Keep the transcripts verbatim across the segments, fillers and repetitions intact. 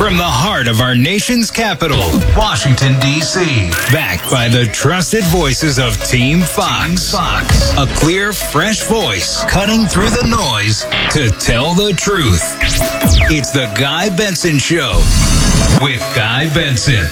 From the heart of our nation's capital, Washington, D C Backed by the trusted voices of Team Fox. Team Fox. A clear, fresh voice cutting through the noise to tell the truth. It's the Guy Benson Show with Guy Benson.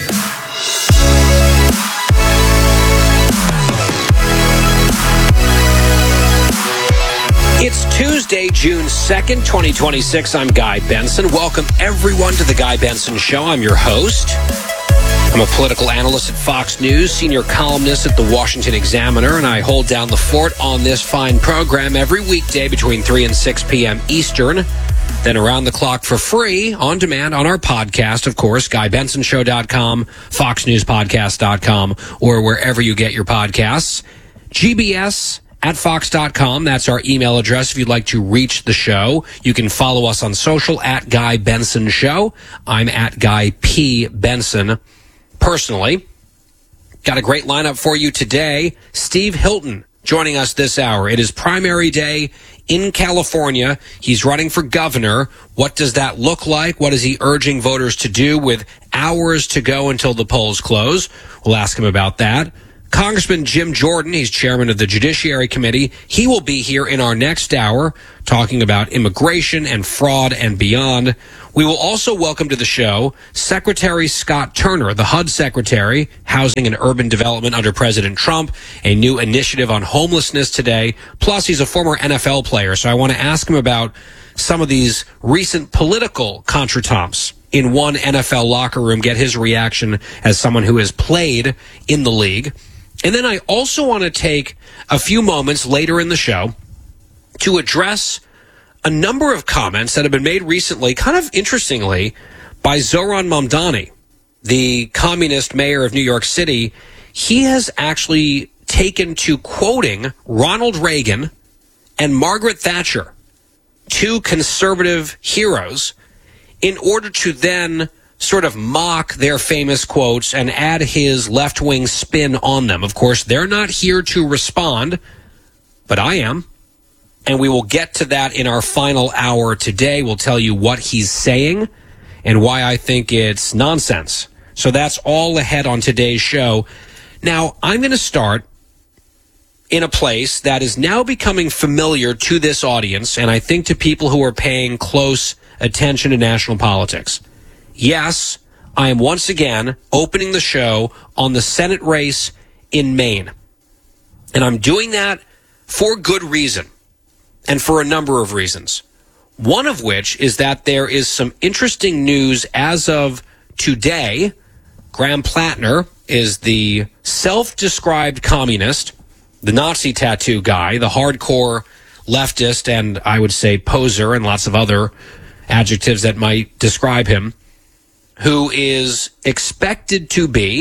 It's Tuesday, June second, twenty twenty-six. I'm Guy Benson. Welcome, everyone, to the Guy Benson Show. I'm your host. I'm a political analyst at Fox News, senior columnist at the Washington Examiner, and I hold down the fort on this fine program every weekday between three and six p.m. Eastern. Then around the clock for free, on demand, on our podcast, of course, guy benson show dot com, fox news podcast dot com, or wherever you get your podcasts. G B S at fox dot com. That's our email address if you'd like to reach the show. You can follow us on social at Guy Benson Show. I'm at Guy P. Benson. Personally, got a great lineup for you today. Steve Hilton joining us this hour. It is primary day in California. He's running for governor. What does that look like? What is he urging voters to do with hours to go until the polls close? We'll ask him about that. Congressman Jim Jordan, he's chairman of the Judiciary Committee. He will be here in our next hour talking about immigration and fraud and beyond. We will also welcome to the show Secretary Scott Turner, the H U D Secretary, Housing and Urban Development under President Trump, a new initiative on homelessness today. Plus, he's a former N F L player, so I want to ask him about some of these recent political contretemps in one N F L locker room, get his reaction as someone who has played in the league. And then I also want to take a few moments later in the show to address a number of comments that have been made recently, kind of interestingly, by Zohran Mamdani, the communist mayor of New York City. He has actually taken to quoting Ronald Reagan and Margaret Thatcher, two conservative heroes, in order to then sort of mock their famous quotes and add his left-wing spin on them. Of course, they're not here to respond, but I am. And we will get to that in our final hour today. We'll tell you what he's saying and why I think it's nonsense. So that's all ahead on today's show. Now, I'm going to start in a place that is now becoming familiar to this audience, and I think to people who are paying close attention to national politics. Yes, I am once again opening the show on the Senate race in Maine. And I'm doing that for good reason and for a number of reasons. One of which is that there is some interesting news as of today. Graham Plattner is the self-described communist, the Nazi tattoo guy, the hardcore leftist, and I would say poser and lots of other adjectives that might describe him, who is expected to be,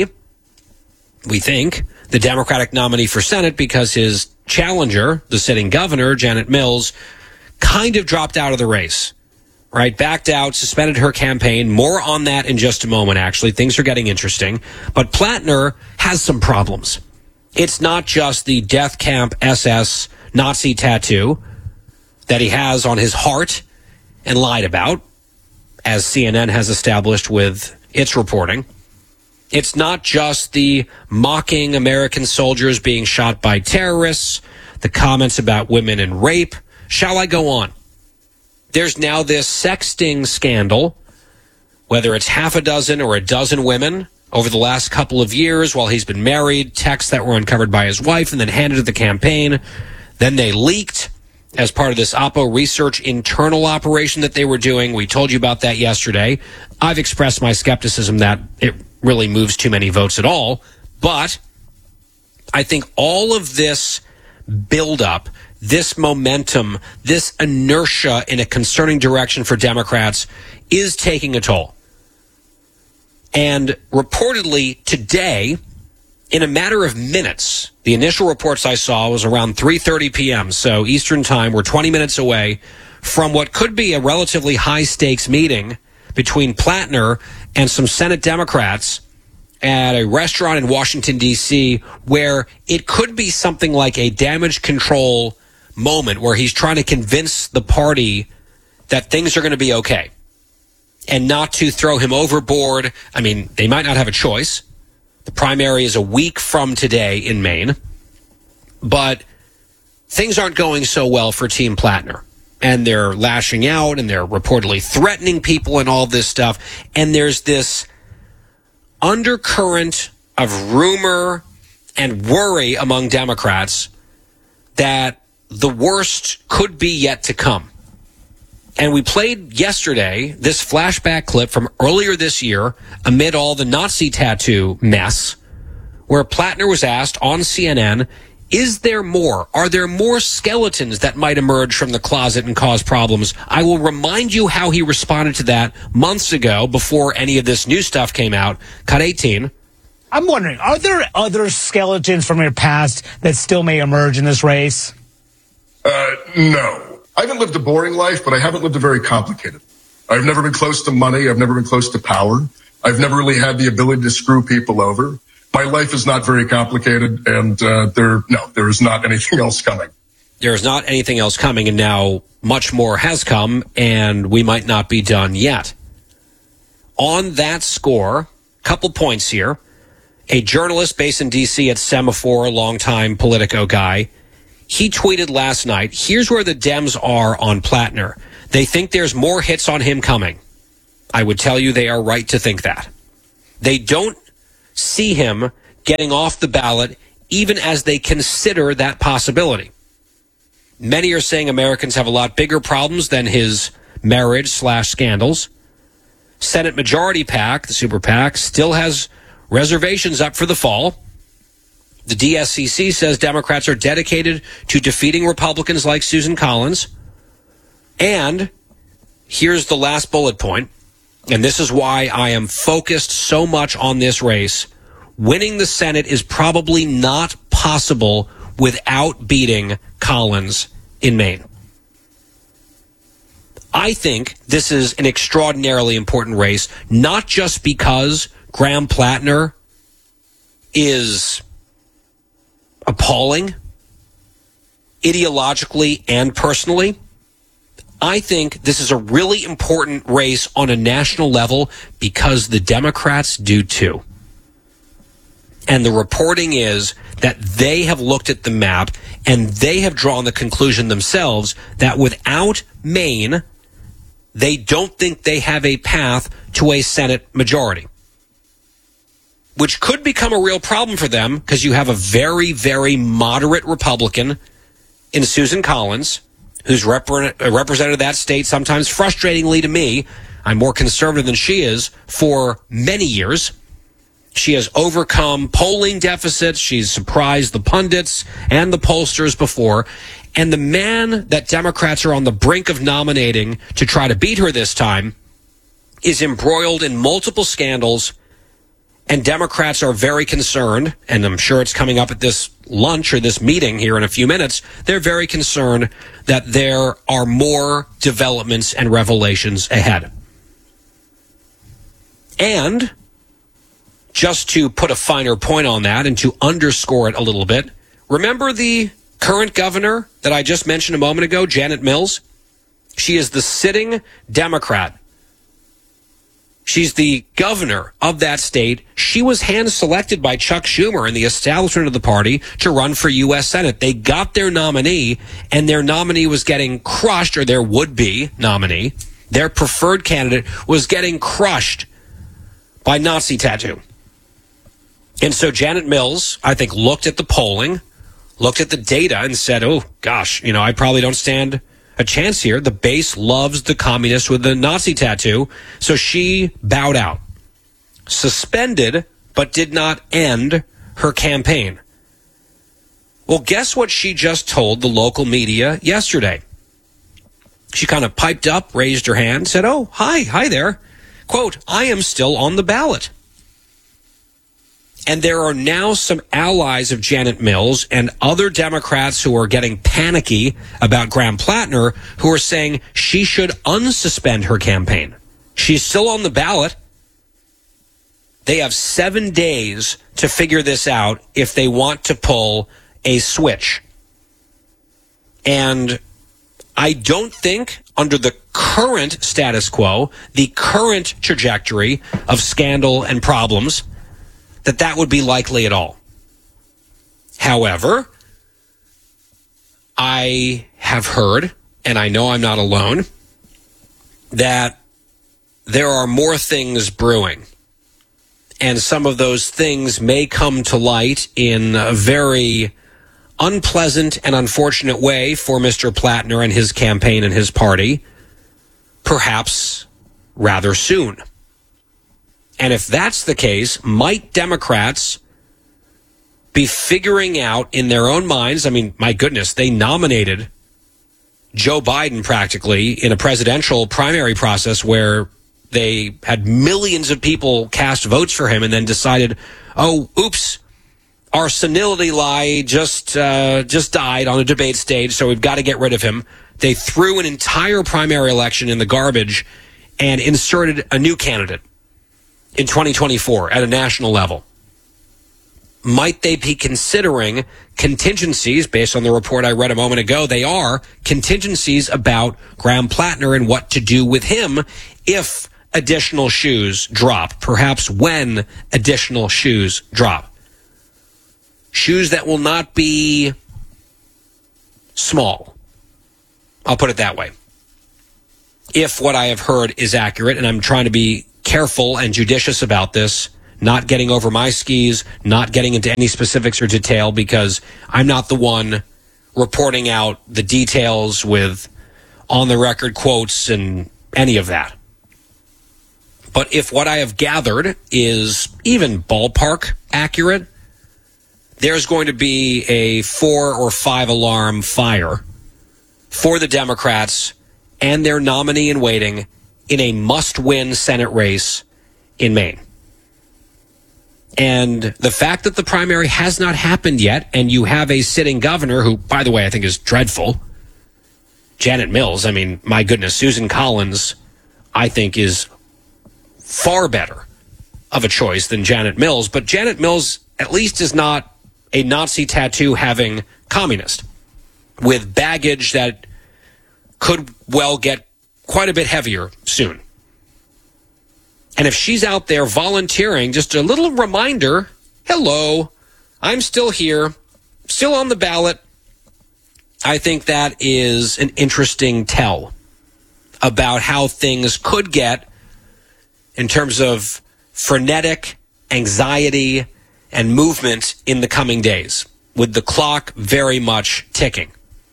we think, the Democratic nominee for Senate because his challenger, the sitting governor, Janet Mills, kind of dropped out of the race, right? Backed out, suspended her campaign. More on that in just a moment, actually. Things are getting interesting. But Plattner has some problems. It's not just the Death Camp S S Nazi tattoo that he has on his heart and lied about, as C N N has established with its reporting. It's not just the mocking American soldiers being shot by terrorists, the comments about women and rape. Shall I go on? There's now this sexting scandal, whether it's half a dozen or a dozen women over the last couple of years while he's been married, texts that were uncovered by his wife and then handed to the campaign. Then they leaked as part of this Oppo research internal operation that they were doing. We told you about that yesterday. I've expressed my skepticism that it really moves too many votes at all. But I think all of this buildup, this momentum, this inertia in a concerning direction for Democrats is taking a toll. And reportedly today, in a matter of minutes, the initial reports I saw was around three thirty p.m., so Eastern time. We're twenty minutes away from what could be a relatively high-stakes meeting between Plattner and some Senate Democrats at a restaurant in Washington, D C, where it could be something like a damage control moment where he's trying to convince the party that things are going to be okay. and not to throw him overboard. I mean, they might not have a choice. The primary is a week from today in Maine. But things aren't going so well for Team Plattner. And they're lashing out, and they're reportedly threatening people and all this stuff. And there's this undercurrent of rumor and worry among Democrats that the worst could be yet to come. And we played yesterday this flashback clip from earlier this year amid all the Nazi tattoo mess, where Plattner was asked on C N N, is there more? Are there more skeletons that might emerge from the closet and cause problems? I will remind you how he responded to that months ago before any of this new stuff came out. Cut eighteen. I'm wondering, are there other skeletons from your past that still may emerge in this race? Uh, no. I haven't lived a boring life, but I haven't lived a very complicated. I've never been close to money. I've never been close to power. I've never really had the ability to screw people over. My life is not very complicated, and uh, there, no, there is not anything else coming. There is not anything else coming, and now much more has come, and we might not be done yet. On that score, couple points here. A journalist based in D C at Semaphore, a longtime Politico guy, he tweeted last night, here's where the Dems are on Plattner. They think there's more hits on him coming. I would tell you they are right to think that. They don't see him getting off the ballot even as they consider that possibility. Many are saying Americans have a lot bigger problems than his marriage slash scandals. Senate Majority PAC, the Super PAC, still has reservations up for the fall. The D S C C says Democrats are dedicated to defeating Republicans like Susan Collins. And here's the last bullet point, and this is why I am focused so much on this race. Winning the Senate is probably not possible without beating Collins in Maine. I think this is an extraordinarily important race, not just because Graham Plattner is appalling, ideologically and personally. I think this is a really important race on a national level because the Democrats do too. And the reporting is that they have looked at the map and they have drawn the conclusion themselves that without Maine, they don't think they have a path to a Senate majority, which could become a real problem for them because you have a very, very moderate Republican in Susan Collins, who's rep- represented that state sometimes frustratingly to me. I'm more conservative than she is for many years. She has overcome polling deficits. She's surprised the pundits and the pollsters before. And the man that Democrats are on the brink of nominating to try to beat her this time is embroiled in multiple scandals. And Democrats are very concerned, and I'm sure it's coming up at this lunch or this meeting here in a few minutes. They're very concerned that there are more developments and revelations ahead. And just to put a finer point on that and to underscore it a little bit, remember the current governor that I just mentioned a moment ago, Janet Mills? She is the sitting Democrat. She's the governor of that state. She was hand-selected by Chuck Schumer and the establishment of the party to run for U S Senate. They got their nominee, and their nominee was getting crushed, or their would-be nominee, their preferred candidate, was getting crushed by Nazi tattoo. And so Janet Mills, I think, looked at the polling, looked at the data, and said, oh, gosh, you know, I probably don't stand a chance here. The base loves the communist with the Nazi tattoo. So she bowed out, suspended, but did not end her campaign. Well, guess what she just told the local media yesterday? She kind of piped up, raised her hand, said, oh, hi, hi there. Quote, I am still on the ballot. And there are now some allies of Janet Mills and other Democrats who are getting panicky about Graham Plattner, who are saying she should unsuspend her campaign. She's still on the ballot. They have seven days to figure this out if they want to pull a switch. And I don't think under the current status quo, the current trajectory of scandal and problems, that that would be likely at all. However, I have heard, and I know I'm not alone, that there are more things brewing. And some of those things may come to light in a very unpleasant and unfortunate way for Mister Plattner and his campaign and his party, perhaps rather soon. And if that's the case, might Democrats be figuring out in their own minds, I mean, my goodness, they nominated Joe Biden practically in a presidential primary process where they had millions of people cast votes for him and then decided, oh, oops, our senility lie just uh, just died on a debate stage, so we've got to get rid of him. They threw an entire primary election in the garbage and inserted a new candidate in twenty twenty-four at a national level. Might they be considering contingencies, based on the report I read a moment ago? They are contingencies about Graham Plattner and what to do with him if additional shoes drop, perhaps when additional shoes drop. Shoes that will not be small. I'll put it that way. If what I have heard is accurate, and I'm trying to be careful and judicious about this, not getting over my skis, not getting into any specifics or detail, because I'm not the one reporting out the details with on-the-record quotes and any of that. But if what I have gathered is even ballpark accurate, there's going to be a four or five alarm fire for the Democrats and their nominee in waiting in a must-win Senate race in Maine. And the fact that the primary has not happened yet, and you have a sitting governor who, by the way, I think is dreadful, Janet Mills, I mean, my goodness, Susan Collins, I think is far better of a choice than Janet Mills. But Janet Mills at least is not a Nazi tattoo-having communist with baggage that could well get quite a bit heavier soon. And if she's out there volunteering, just a little reminder, hello, I'm still here, still on the ballot, I think that is an interesting tell about how things could get in terms of frenetic anxiety and movement in the coming days, with the clock very much ticking.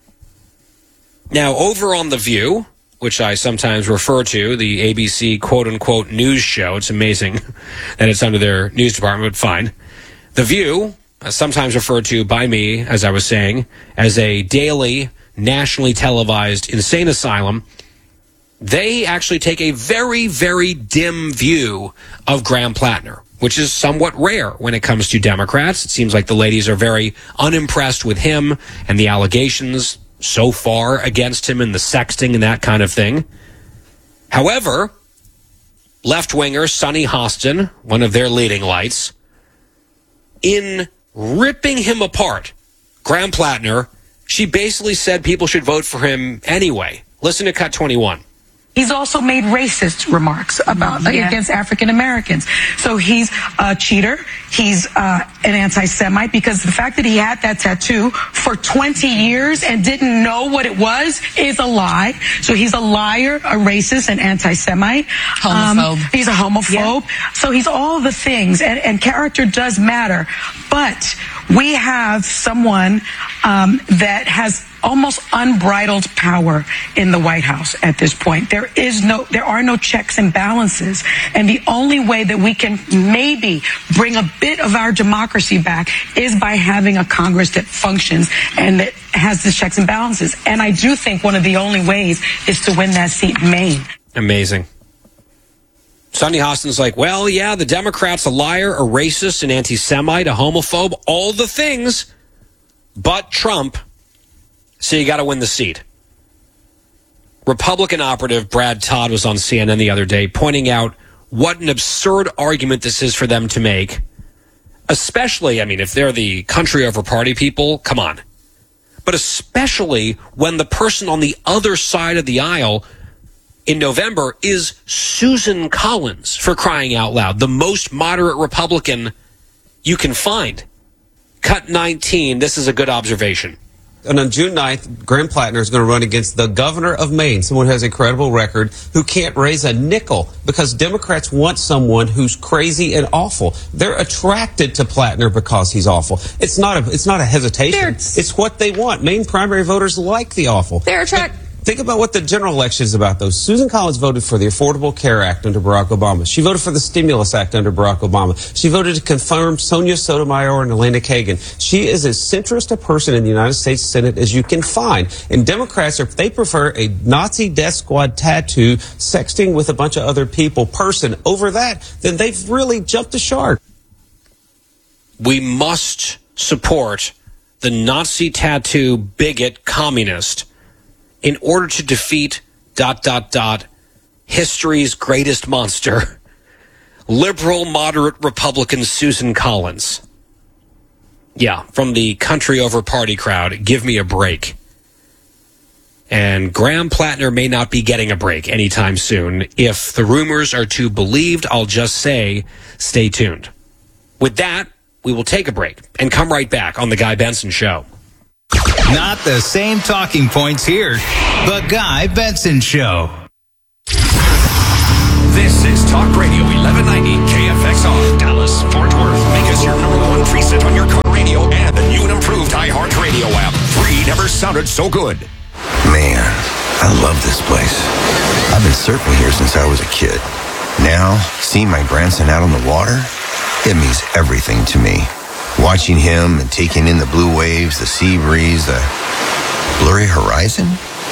Now, over on The View, which I sometimes refer to, the A B C quote-unquote news show, it's amazing that it's under their news department, but fine. The View, sometimes referred to by me, as I was saying, as a daily, nationally televised insane asylum, they actually take a very, very dim view of Graham Plattner, which is somewhat rare when it comes to Democrats. It seems like the ladies are very unimpressed with him and the allegations so far against him and the sexting and that kind of thing. However, left-winger Sunny Hostin, one of their leading lights, in ripping him apart, Graham Plattner, she basically said people should vote for him anyway. Listen to Cut twenty-one. He's also made racist remarks about yeah. against African Americans. So he's a cheater. He's uh, an anti-Semite, because the fact that he had that tattoo for twenty years and didn't know what it was is a lie. So he's a liar, a racist, an anti-Semite. Homophobe. Um, he's a homophobe. Yeah. So he's all the things, and, and character does matter. But we have someone um, that has almost unbridled power in the White House at this point. There is no, there are no checks and balances. And the only way that we can maybe bring a bit of our democracy back is by having a Congress that functions and that has the checks and balances. And I do think one of the only ways is to win that seat in Maine. Amazing. Sunny Hostin's like, well, yeah, the Democrat's a liar, a racist, an anti-Semite, a homophobe, all the things, but Trump. So you got to win the seat. Republican operative Brad Todd was on C N N the other day pointing out what an absurd argument this is for them to make. Especially, I mean, if they're the country over party people, come on. but especially when the person on the other side of the aisle in November is Susan Collins, for crying out loud, the most moderate Republican you can find. Cut nineteen, this is a good observation. And on June ninth, Graham Plattner is going to run against the governor of Maine, someone who has a credible record, who can't raise a nickel because Democrats want someone who's crazy and awful. They're attracted to Plattner because he's awful. It's not a, it's not a hesitation. They're, it's what they want. Maine primary voters like the awful. They're attracted. Think about what the general election is about, though. Susan Collins voted for the Affordable Care Act under Barack Obama. She voted for the Stimulus Act under Barack Obama. She voted to confirm Sonia Sotomayor and Elena Kagan. She is as centrist a person in the United States Senate as you can find. And Democrats, if they prefer a Nazi death squad tattoo, sexting with a bunch of other people person over that, then they've really jumped the shark. We must support the Nazi tattoo bigot communist in order to defeat dot, dot, dot, history's greatest monster, liberal, moderate Republican Susan Collins. Yeah, from the country over party crowd, give me a break. And Graham Plattner may not be getting a break anytime soon. If the rumors are to be believed, I'll just say, stay tuned. With that, we will take a break and come right back on The Guy Benson Show. Not the same talking points here. The Guy Benson Show. This is Talk Radio eleven ninety K F X R, Dallas, Fort Worth. Make us your number one preset on your car radio and the new and improved iHeartRadio app. Free never sounded so good. Man, I love this place. I've been surfing here since I was a kid. Now, seeing my grandson out on the water, it means everything to me. Watching him and taking in the blue waves, the sea breeze, the blurry horizon.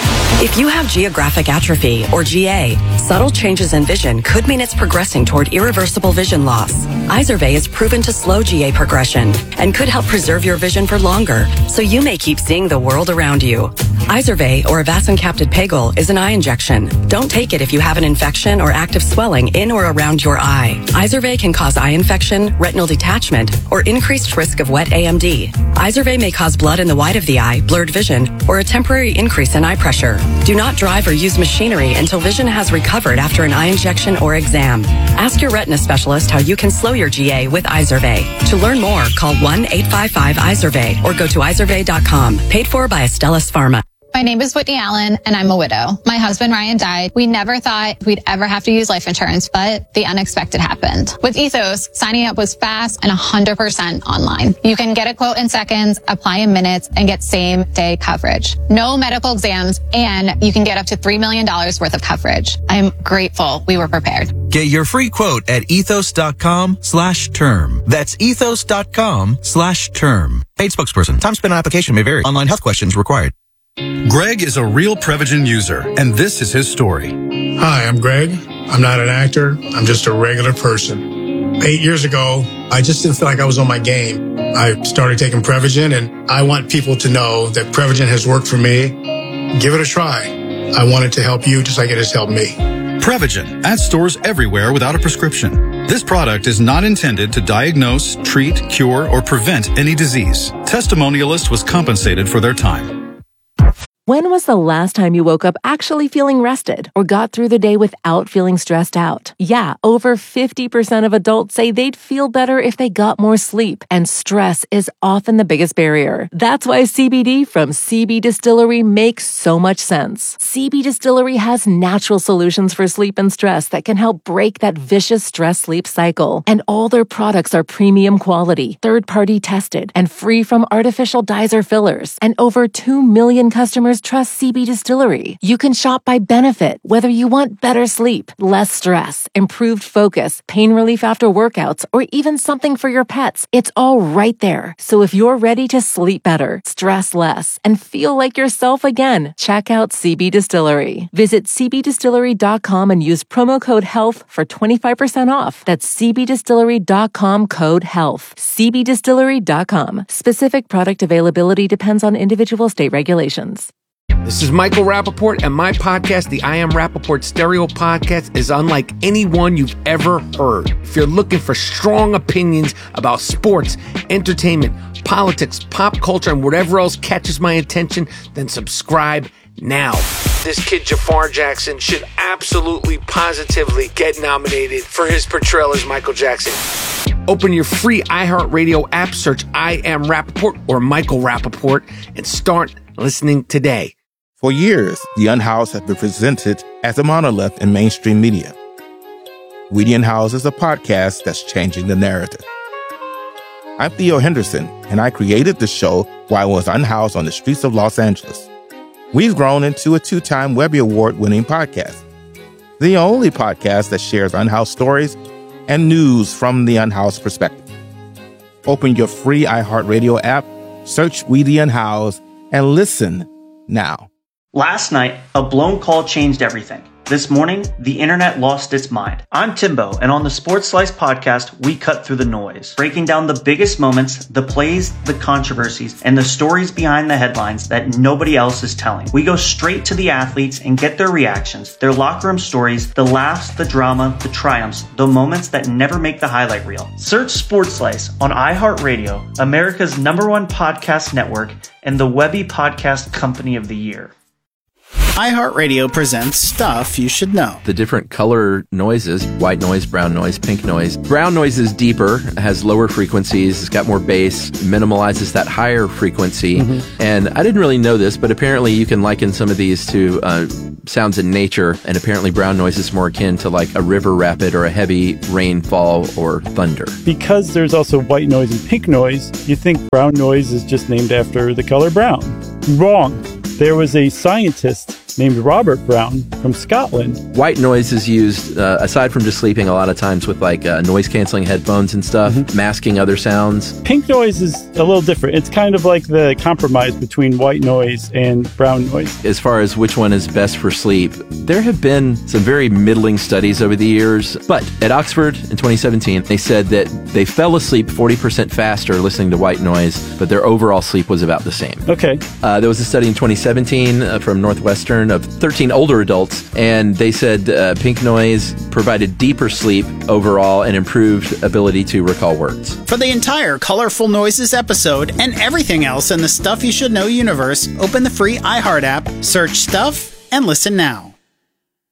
If you have geographic atrophy, or G A, subtle changes in vision could mean it's progressing toward irreversible vision loss. Izervay is proven to slow G A progression and could help preserve your vision for longer, so you may keep seeing the world around you. Izervay, or avacincaptad pegol, is an eye injection. Don't take it if you have an infection or active swelling in or around your eye. Izervay can cause eye infection, retinal detachment, or increased risk of wet A M D. Izervay may cause blood in the white of the eye, blurred vision, or a temporary increase in eye pressure. Do not drive or use machinery until vision has recovered after an eye injection or exam. Ask your retina specialist how you can slow your G A with Izervay. To learn more, call one eight five five Izervay or go to izervay dot com. Paid for by Astellas Pharma. My name is Whitney Allen, and I'm a widow. My husband, Ryan, died. We never thought we'd ever have to use life insurance, but the unexpected happened. With Ethos, signing up was fast and one hundred percent online. You can get a quote in seconds, apply in minutes, and get same-day coverage. No medical exams, and you can get up to three million dollars worth of coverage. I'm grateful we were prepared. Get your free quote at ethos.com slash term. That's ethos.com slash term. Paid spokesperson. Time spent on application may vary. Online health questions required. Greg is a real Prevagen user, and this is his story. Hi, I'm Greg. I'm not an actor. I'm just a regular person. Eight years ago, I just didn't feel like I was on my game. I started taking Prevagen, and I want people to know that Prevagen has worked for me. Give it a try. I want it to help you just like it has helped me. Prevagen, at stores everywhere without a prescription. This product is not intended to diagnose, treat, cure, or prevent any disease. Testimonialist was compensated for their time. When was the last time you woke up actually feeling rested or got through the day without feeling stressed out? Yeah, over fifty percent of adults say they'd feel better if they got more sleep, and stress is often the biggest barrier. That's why C B D from C B Distillery makes so much sense. C B Distillery has natural solutions for sleep and stress that can help break that vicious stress-sleep cycle. And all their products are premium quality, third-party tested, and free from artificial dyes or fillers. And over two million customers trust C B Distillery. You can shop by benefit, whether you want better sleep, less stress, improved focus, pain relief after workouts, or even something for your pets. It's all right there. So if you're ready to sleep better, stress less, and feel like yourself again, check out C B Distillery. Visit c b distillery dot com and use promo code HEALTH for twenty-five percent off. That's c b distillery dot com code HEALTH. c b distillery dot com. Specific product availability depends on individual state regulations. This is Michael Rappaport, and my podcast, the I Am Rappaport Stereo Podcast, is unlike any one you've ever heard. If you're looking for strong opinions about sports, entertainment, politics, pop culture, and whatever else catches my attention, then subscribe now. This kid, Jafar Jackson, should absolutely, positively get nominated for his portrayal as Michael Jackson. Open your free iHeartRadio app, search I Am Rappaport or Michael Rappaport, and start listening today. For years, The Unhoused has been presented as a monolith in mainstream media. We The Unhoused is a podcast that's changing the narrative. I'm Theo Henderson, and I created the show while I was unhoused on the streets of Los Angeles. We've grown into a two-time Webby Award-winning podcast, the only podcast that shares unhoused stories and news from the unhoused perspective. Open your free iHeartRadio app, search We The Unhoused, and listen now. Last night, a blown call changed everything. This morning, the internet lost its mind. I'm Timbo, and on the Sports Slice podcast, we cut through the noise, breaking down the biggest moments, the plays, the controversies, and the stories behind the headlines that nobody else is telling. We go straight to the athletes and get their reactions, their locker room stories, the laughs, the drama, the triumphs, the moments that never make the highlight reel. Search Sports Slice on iHeartRadio, America's number one podcast network, and the Webby Podcast Company of the Year. iHeartRadio presents Stuff You Should Know. The different color noises, white noise, brown noise, pink noise. Brown noise is deeper, has lower frequencies, it's got more bass, minimalizes that higher frequency. Mm-hmm. And I didn't really know this, but apparently you can liken some of these to uh, sounds in nature, and apparently brown noise is more akin to like a river rapid or a heavy rainfall or thunder. Because there's also white noise and pink noise, you think brown noise is just named after the color brown. Wrong. There was a scientist named Robert Brown from Scotland. White noise is used, uh, aside from just sleeping, a lot of times with like uh, noise-canceling headphones and stuff, mm-hmm. masking other sounds. Pink noise is a little different. It's kind of like the compromise between white noise and brown noise. As far as which one is best for sleep, there have been some very middling studies over the years, but at Oxford in twenty seventeen, they said that they fell asleep forty percent faster listening to white noise, but their overall sleep was about the same. Okay. Uh, there was a study in twenty seventeen uh, from Northwestern of thirteen older adults, and they said uh, pink noise provided deeper sleep overall and improved ability to recall words. For the entire Colorful Noises episode and everything else in the Stuff You Should Know universe, open the free iHeart app, search Stuff, and listen now.